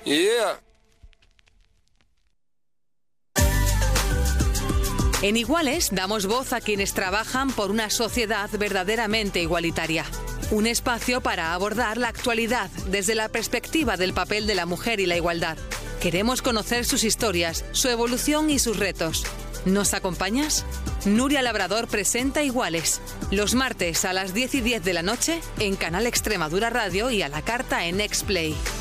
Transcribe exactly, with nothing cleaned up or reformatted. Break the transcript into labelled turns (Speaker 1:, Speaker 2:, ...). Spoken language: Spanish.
Speaker 1: Yeah.
Speaker 2: En Iguales damos voz a quienes trabajan por una sociedad verdaderamente igualitaria. Un espacio para abordar la actualidad desde la perspectiva del papel de la mujer y la igualdad. Queremos conocer sus historias, su evolución y sus retos. ¿Nos acompañas? Nuria Labrador presenta Iguales, los martes a las diez y diez de la noche en Canal Extremadura Radio y a la carta en Nextplay.